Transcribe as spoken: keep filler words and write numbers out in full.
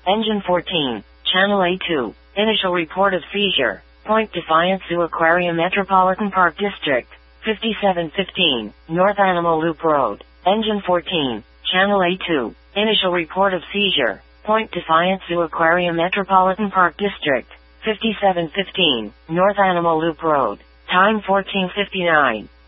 Engine fourteen, Channel A two, initial report of seizure, Point Defiance Zoo Aquarium Metropolitan Park District, fifty-seven fifteen, North Animal Loop Road. Engine fourteen, Channel A two, initial report of seizure, Point Defiance Zoo Aquarium Metropolitan Park District, fifty-seven fifteen, North Animal Loop Road. Time fourteen fifty-nine.